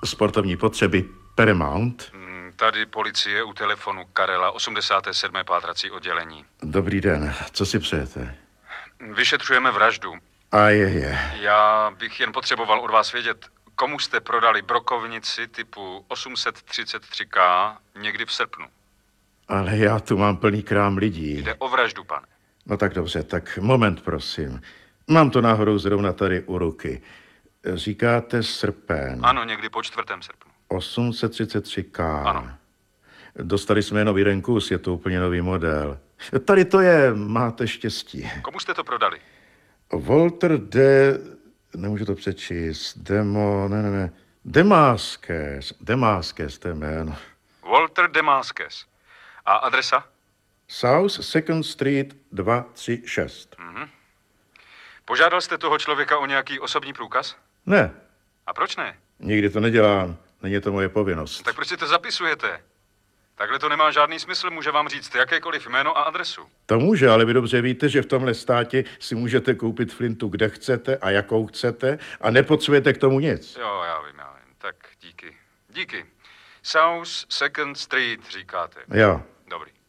Sportovní potřeby Paramount. Tady policie u telefonu Karela, 87. pátrací oddělení. Dobrý den, co si přejete? Vyšetřujeme vraždu. A je. Já bych jen potřeboval od vás vědět, komu jste prodali brokovnici typu 833K někdy v srpnu. Ale já tu mám plný krám lidí. Jde o vraždu, pane. No tak dobře, tak moment, prosím. Mám to náhodou zrovna tady u ruky. Říkáte srpen. Ano, někdy po 4. srpnu. 833K. Ano. Dostali jsme nový renkus, je to úplně nový model. Tady to je, máte štěstí. Komu jste to prodali? Walter nemůžu to přečíst, Demáskes, to je jméno. Walter Demáskes. A adresa? South 2nd Street 236. Požádal jste toho člověka o nějaký osobní průkaz? Ne, A proč ne? nikdy to nedělám, není to moje povinnost. Tak proč si to zapisujete? Takhle to nemá žádný smysl, může vám říct jakékoliv jméno a adresu. To může, ale vy dobře víte, že v tomhle státě si můžete koupit flintu, kde chcete a jakou chcete a nepotřebujete k tomu nic. Jo, já vím. Tak díky. South 2nd Street říkáte. Jo. Dobrý.